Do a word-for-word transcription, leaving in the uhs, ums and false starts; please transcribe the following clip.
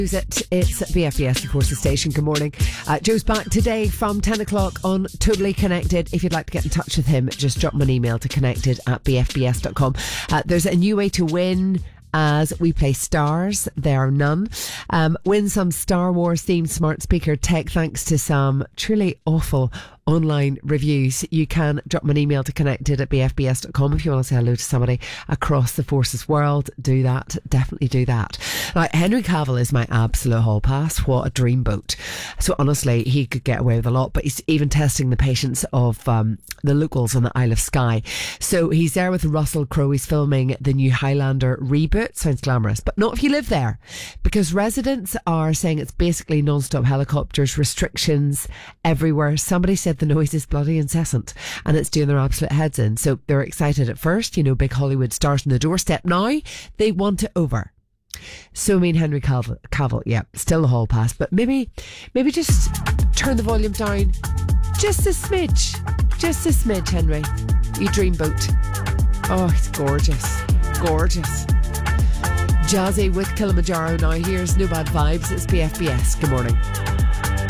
It. It's B F B S, of course, the station. Good morning. Uh, Joe's back today from ten o'clock on Totally Connected. If you'd like to get in touch with him, just drop him an email to connected at b f b s dot com. Uh, there's a new way to win as we play Stars. There are none. Um, win some Star Wars themed smart speaker tech thanks to some truly awful online reviews. You can drop me an email to connected at b f b s dot com if you want to say hello to somebody across the Forces world. Do that. Definitely do that. Now, Henry Cavill is my absolute hall pass. What a dreamboat. So honestly, he could get away with a lot, but he's even testing the patience of um, the locals on the Isle of Skye. So he's there with Russell Crowe. He's filming the new Highlander reboot. Sounds glamorous, but not if you live there, because residents are saying it's basically non-stop helicopters, restrictions everywhere. Somebody said the noise is bloody incessant and it's doing their absolute heads in. So they're excited at first, you know, big Hollywood stars on the doorstep. Now they want it over. So I mean, Henry Cavill, Cavill, yeah, still the hall pass, but maybe, maybe just turn the volume down just a smidge, just a smidge, Henry. You dreamboat. Oh, it's gorgeous, gorgeous. Jazzy with Kilimanjaro now. Here's No Bad Vibes. It's B F B S. Good morning.